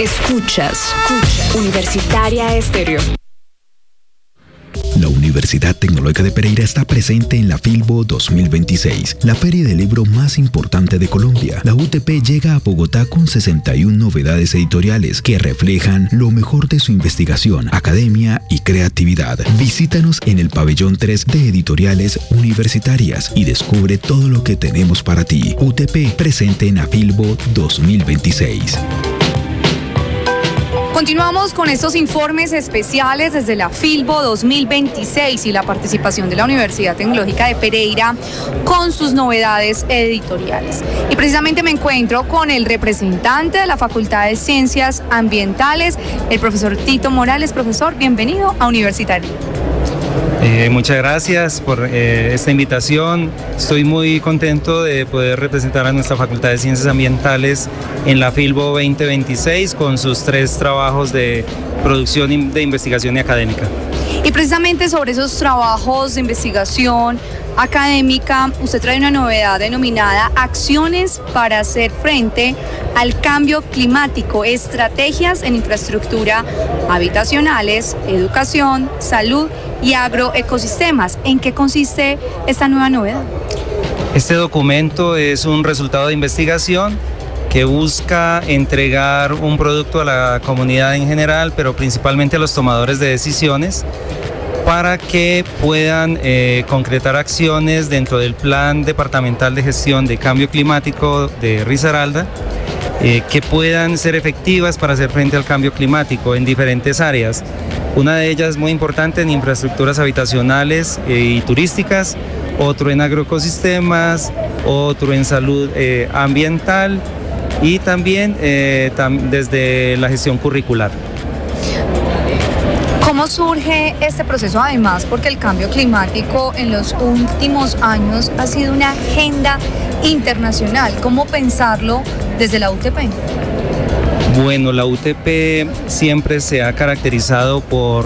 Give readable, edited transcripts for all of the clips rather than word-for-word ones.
Escuchas Universitaria Estéreo. La Universidad Tecnológica de Pereira está presente en la Filbo 2026, la feria del libro más importante de Colombia. La UTP llega a Bogotá con 61 novedades editoriales que reflejan lo mejor de su investigación, academia y creatividad. Visítanos en el pabellón 3 de editoriales universitarias y descubre todo lo que tenemos para ti. UTP presente en la Filbo 2026. Continuamos con estos informes especiales desde la Filbo 2026 y la participación de la Universidad Tecnológica de Pereira con sus novedades editoriales. Y precisamente me encuentro con el representante de la Facultad de Ciencias Ambientales, el profesor Tito Morales. Profesor, bienvenido a Universitario. Muchas gracias por esta invitación. Estoy muy contento de poder representar a nuestra Facultad de Ciencias Ambientales en la Filbo 2026 con sus 3 trabajos de producción de investigación y académica. Y precisamente sobre esos trabajos de investigación académica, usted trae una novedad denominada Acciones para hacer frente al cambio climático, estrategias en infraestructura habitacionales, educación, salud y agroecosistemas. ¿En qué consiste esta nueva novedad? Este documento es un resultado de investigación que busca entregar un producto a la comunidad en general, pero principalmente a los tomadores de decisiones, para que puedan concretar acciones dentro del Plan Departamental de Gestión de Cambio Climático de Risaralda, que puedan ser efectivas para hacer frente al cambio climático en diferentes áreas. Una de ellas muy importante en infraestructuras habitacionales y turísticas, otro en agroecosistemas, otro en salud ambiental y también desde la gestión curricular. ¿Cómo surge este proceso además? Porque el cambio climático en los últimos años ha sido una agenda internacional. ¿Cómo pensarlo desde la UTP? Bueno, la UTP siempre se ha caracterizado por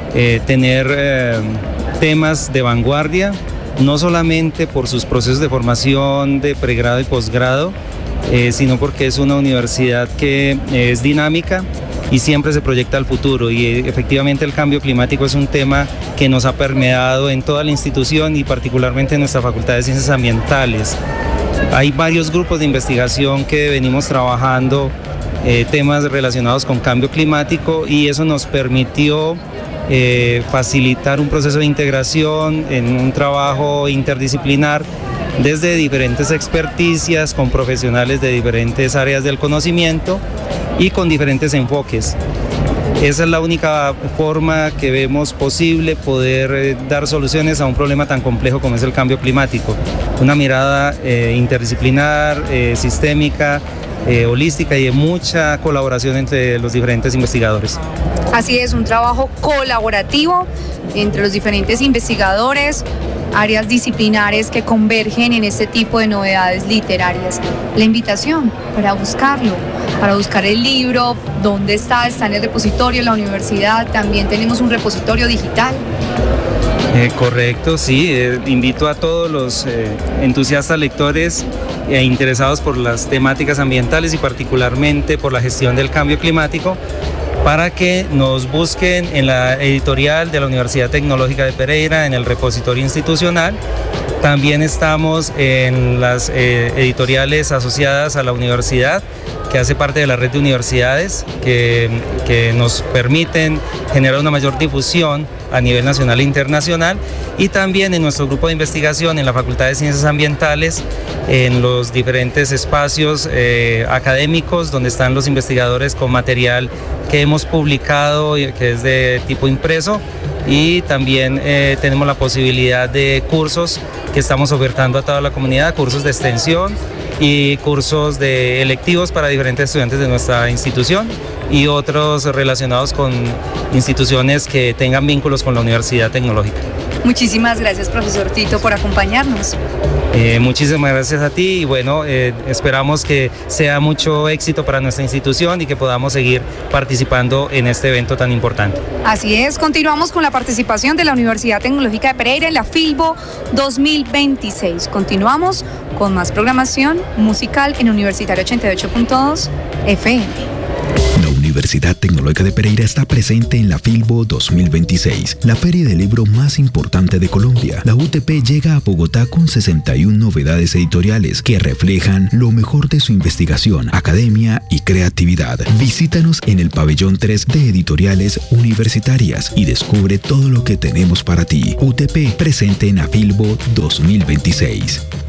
tener temas de vanguardia, no solamente por sus procesos de formación de pregrado y posgrado, sino porque es una universidad que es dinámica y siempre se proyecta al futuro, y efectivamente el cambio climático es un tema que nos ha permeado en toda la institución y particularmente en nuestra Facultad de Ciencias Ambientales. Hay varios grupos de investigación que venimos trabajando temas relacionados con cambio climático, y eso nos permitió facilitar un proceso de integración en un trabajo interdisciplinar desde diferentes experticias con profesionales de diferentes áreas del conocimiento y con diferentes enfoques. Esa es la única forma que vemos posible poder dar soluciones a un problema tan complejo como es el cambio climático. Una mirada interdisciplinar, sistémica, holística y de mucha colaboración entre los diferentes investigadores. Así es, un trabajo colaborativo entre los diferentes investigadores, áreas disciplinares que convergen en este tipo de novedades literarias. La invitación para buscarlo, para buscar el libro, ¿dónde está? Está en el repositorio de la universidad, también tenemos un repositorio digital. Correcto, sí, invito a todos los entusiastas lectores e interesados por las temáticas ambientales y particularmente por la gestión del cambio climático, para que nos busquen en la editorial de la Universidad Tecnológica de Pereira, en el repositorio institucional. También estamos en las editoriales asociadas a la universidad, que hace parte de la red de universidades que nos permiten generar una mayor difusión a nivel nacional e internacional, y también en nuestro grupo de investigación en la Facultad de Ciencias Ambientales, en los diferentes espacios académicos donde están los investigadores con material que hemos publicado y que es de tipo impreso, y también tenemos la posibilidad de cursos que estamos ofertando a toda la comunidad, cursos de extensión y cursos de electivos para diferentes estudiantes de nuestra institución y otros relacionados con instituciones que tengan vínculos con la Universidad Tecnológica. Muchísimas gracias, profesor Tito, por acompañarnos. Muchísimas gracias a ti y bueno, esperamos que sea mucho éxito para nuestra institución y que podamos seguir participando en este evento tan importante. Así es, continuamos con la participación de la Universidad Tecnológica de Pereira en la Filbo 2026. Continuamos con más programación musical en Universitario 88.2 FM. La Universidad Tecnológica de Pereira está presente en la Filbo 2026, la feria del libro más importante de Colombia. La UTP llega a Bogotá con 61 novedades editoriales que reflejan lo mejor de su investigación, academia y creatividad. Visítanos en el pabellón 3 de editoriales universitarias y descubre todo lo que tenemos para ti. UTP presente en la Filbo 2026.